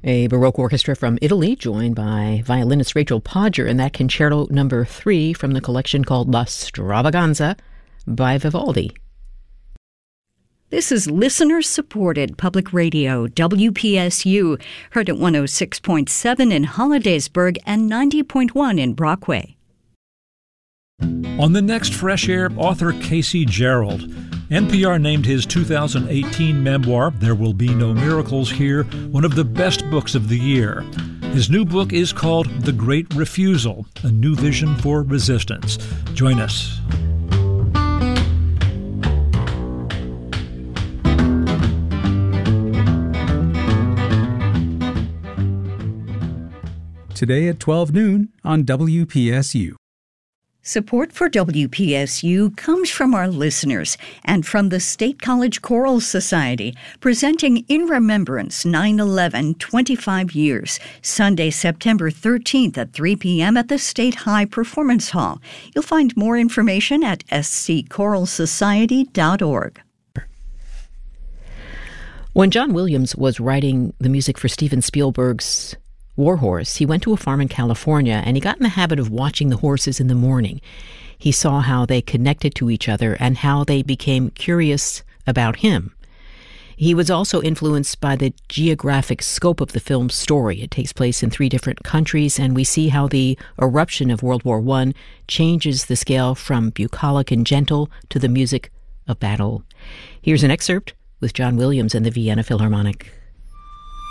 A Baroque orchestra from Italy, joined by violinist Rachel Podger in that Concerto No. 3 from the collection called La Stravaganza by Vivaldi. This is listener-supported public radio, WPSU, heard at 106.7 in Hollidaysburg and 90.1 in Brockway. On the next Fresh Air, author Casey Gerald. NPR named his 2018 memoir, There Will Be No Miracles Here, one of the best books of the year. His new book is called The Great Refusal, a new vision for resistance. Join us. Today at 12 noon on WPSU. Support for WPSU comes from our listeners and from the State College Choral Society, presenting In Remembrance 9/11 25 years, Sunday, September 13th at 3 p.m. at the State High Performance Hall. You'll find more information at scchoralsociety.org. When John Williams was writing the music for Steven Spielberg's War Horse, he went to a farm in California and he got in the habit of watching the horses in the morning. He saw how they connected to each other and how they became curious about him. He was also influenced by the geographic scope of the film's story. It takes place in 3 different countries, and we see how the eruption of World War I changes the scale from bucolic and gentle to the music of battle. Here's an excerpt with John Williams and the Vienna Philharmonic.